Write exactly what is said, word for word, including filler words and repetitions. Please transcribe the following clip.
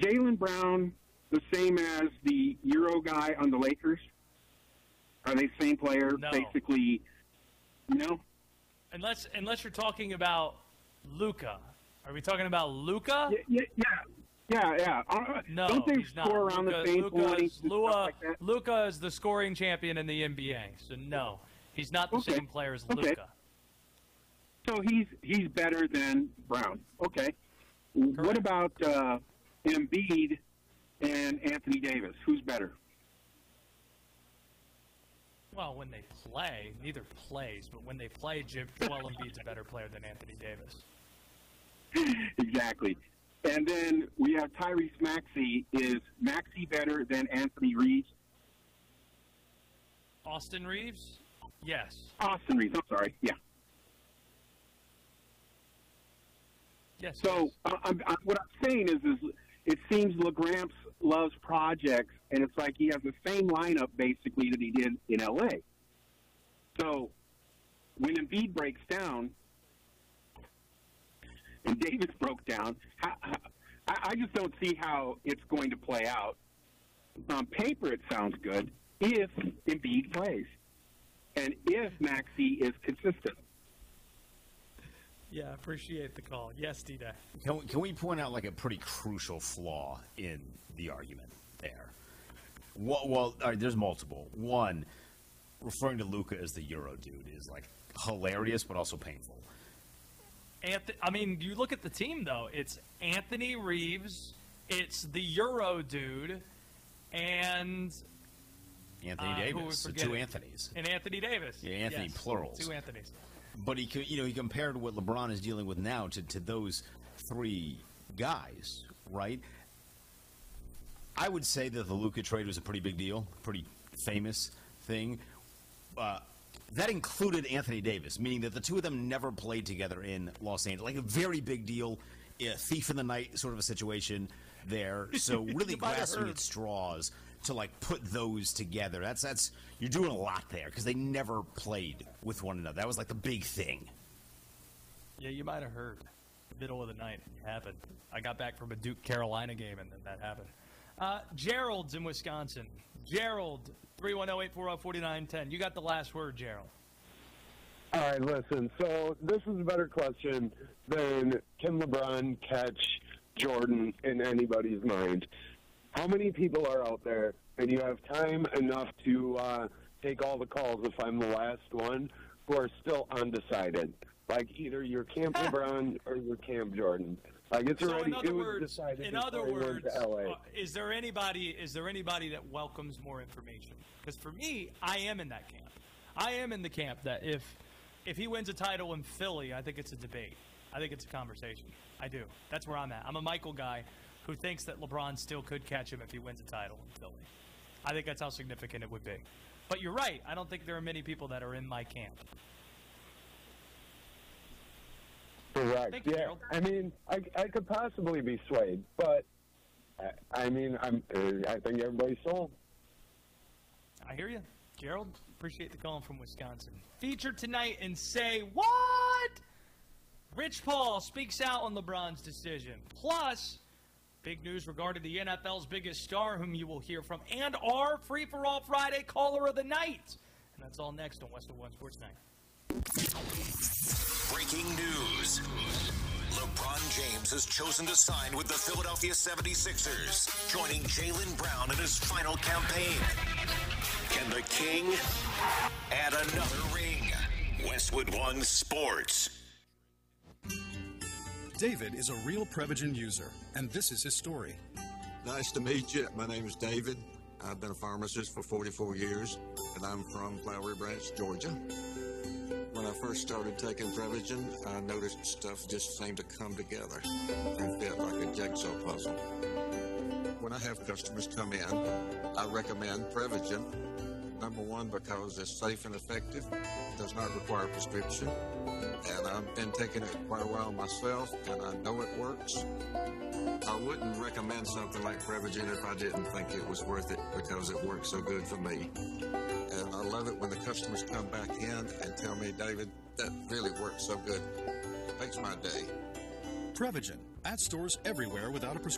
Jaylen Brown the same as the Euro guy on the Lakers? Are they the same player, no. basically? No? Unless, unless you're talking about Luka. Are we talking about Luka? Yeah, yeah, yeah, yeah. Uh, no, Don't they he's score not. around Luka, the same Luka points is, and Luka, stuff like that? Luka is the scoring champion in the N B A, so no. He's not the Okay. same player as Okay. Luka. So he's he's better than Brown. Okay. What Correct. about uh, Embiid and Anthony Davis? Who's better? Well, when they play, neither plays, but when they play, Jim, Joel Embiid's a better player than Anthony Davis. Exactly. And then we have Tyrese Maxey. Is Maxey better than Anthony Reeves? Austin Reeves? Yes. Austin Reeves. I'm sorry. Yeah. Yes. So yes. uh, I'm, I'm, what I'm saying is, is it seems LeGramps loves projects, and it's like he has the same lineup basically that he did in L A. So when Embiid breaks down and Davis broke down, how, how, I, I just don't see how it's going to play out. On paper, it sounds good if Embiid plays and if Maxey is consistent. Yeah, appreciate the call. Yes, D-Day. Can we, can we point out like a pretty crucial flaw in the argument there? Well, well all right, there's multiple. One, referring to Luka as the Euro dude is like hilarious, but also painful. Anthony, I mean, you look at the team though. It's Anthony Reeves, it's the Euro dude, and Anthony uh, Davis, the two Anthonys, and Anthony Davis. Yeah, Anthony yes, plurals. Two Anthonys. But he, you know, he compared what LeBron is dealing with now to, to those three guys, right? I would say that the Luka trade was a pretty big deal, pretty famous thing. Uh, that included Anthony Davis, meaning that the two of them never played together in Los Angeles. Like a very big deal, a thief in the night sort of a situation there. So really grasping at straws to like put those together. That's that's you're doing a lot there because they never played with one another. That was like the big thing. Yeah, you might have heard. Middle of the night, it happened. I got back from a Duke Carolina game and then that happened. Uh, Gerald's in Wisconsin. Gerald, three one zero, eight four zero, four nine one zero. You got the last word, Gerald. All right, listen. So this is a better question than can LeBron catch Jordan in anybody's mind. How many people are out there, and you have time enough to uh, take all the calls if I'm the last one, who are still undecided? Like either you're Camp LeBron or you're Camp Jordan. Like it's So already in other it was words, decided in before other he went words, to L A. uh, is there anybody is there anybody that welcomes more information? Because for me, I am in that camp. I am in the camp that if if he wins a title in Philly, I think it's a debate. I think it's a conversation. I do. That's where I'm at. I'm a Michael guy who thinks that LeBron still could catch him if he wins a title in Philly. I think that's how significant it would be. But you're right. I don't think there are many people that are in my camp. Correct. Thank you, Yeah. Gerald. I mean, I, I could possibly be swayed, but I, I mean, I'm. I think everybody's sold. I hear you. Gerald, appreciate the call from Wisconsin. Featured tonight in Say What? Rich Paul speaks out on LeBron's decision. Plus, big news regarding the N F L's biggest star, whom you will hear from, and our Free for All Friday caller of the night. And that's all next on West of One Sports Night. Breaking news. LeBron James has chosen to sign with the Philadelphia seventy-sixers, joining Jaylen Brown in his final campaign. Can the King add another ring? Westwood One Sports. David is a real Prevagen user, and this is his story. Nice to meet you. My name is David. I've been a pharmacist for forty-four years, and I'm from Flowery Branch, Georgia. When I first started taking Prevagen, I noticed stuff just seemed to come together and fit like a jigsaw puzzle. When I have customers come in, I recommend Prevagen. Number one, because it's safe and effective, does not require a prescription, and I've been taking it quite a while myself, and I know it works. I wouldn't recommend something like Prevagen if I didn't think it was worth it, because it works so good for me. And I love it when the customers come back in and tell me, David, that really works so good. It makes my day. Prevagen, at stores everywhere without a prescription.